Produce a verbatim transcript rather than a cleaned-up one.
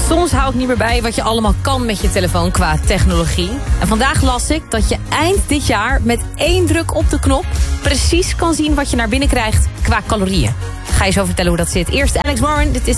Soms hou ik niet meer bij wat je allemaal kan met je telefoon qua technologie. En vandaag las ik dat je eind dit jaar met één druk op de knop precies kan zien wat je naar binnen krijgt qua calorieën. Ga je zo vertellen hoe dat zit. Eerst Alex Warren, dit is